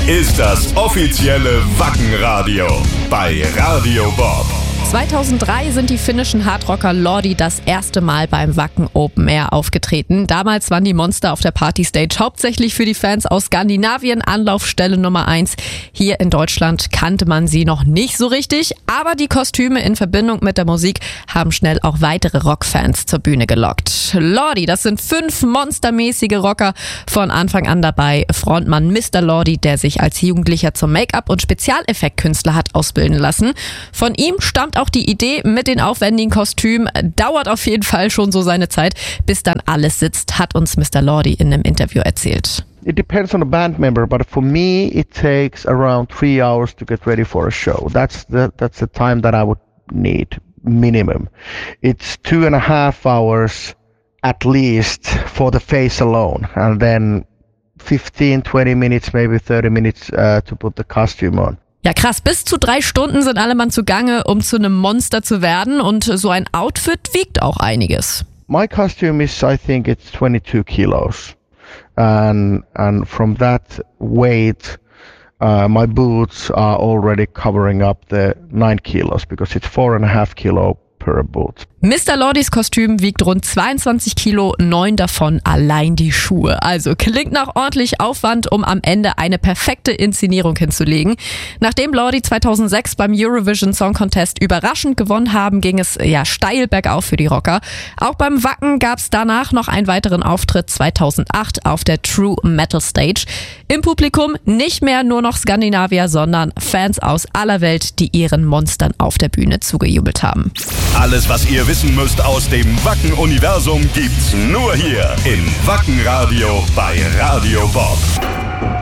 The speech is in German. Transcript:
ist das offizielle Wacken-Radio bei Radio Bob. 2003 sind die finnischen Hardrocker Lordi das erste Mal beim Wacken Open Air aufgetreten. Damals waren die Monster auf der Partystage hauptsächlich für die Fans aus Skandinavien Anlaufstelle Nummer 1. Hier in Deutschland kannte man sie noch nicht so richtig, aber die Kostüme in Verbindung mit der Musik haben schnell auch weitere Rockfans zur Bühne gelockt. Lordi, das sind 5 monstermäßige Rocker von Anfang an dabei. Frontmann Mr. Lordi, der sich als Jugendlicher zum Make-up- und Spezialeffektkünstler hat ausbilden lassen. Von ihm stammt auch die Idee mit den aufwendigen Kostümen. Dauert auf jeden Fall schon so seine Zeit, bis dann alles sitzt, hat uns Mr. Lordi in einem Interview erzählt. It depends on the band member, but for me it takes around 3 hours to get ready for a show. That's the time that I would need minimum. It's 2.5 hours at least for the face alone, and then 15-20 minutes, maybe 30 minutes to put the costume on. Ja krass, bis zu 3 Stunden sind alle Mann zugange, um zu einem Monster zu werden, und so ein Outfit wiegt auch einiges. My costume is, I think it's 22 kilos, and from that weight my boots are already covering up the 9 kilos because it's 4.5 kilo per boot. Mr. Lordis Kostüm wiegt rund 22 Kilo, 9 davon allein die Schuhe. Also klingt nach ordentlich Aufwand, um am Ende eine perfekte Inszenierung hinzulegen. Nachdem Lordi 2006 beim Eurovision Song Contest überraschend gewonnen haben, ging es steil bergauf für die Rocker. Auch beim Wacken gab es danach noch einen weiteren Auftritt 2008 auf der True Metal Stage. Im Publikum nicht mehr nur noch Skandinavier, sondern Fans aus aller Welt, die ihren Monstern auf der Bühne zugejubelt haben. Alles, was ihr wissen müsst aus dem Wacken-Universum, gibt's nur hier im Wacken-Radio bei Radio Bob.